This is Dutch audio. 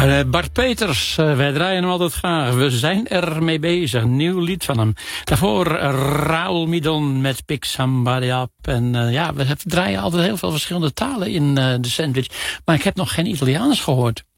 Bart Peters, wij draaien hem altijd graag. We zijn er mee bezig. Nieuw lied van hem. Daarvoor Raoul Midon met Pick Somebody Up. En we draaien altijd heel veel verschillende talen in de sandwich. Maar ik heb nog geen Italiaans gehoord.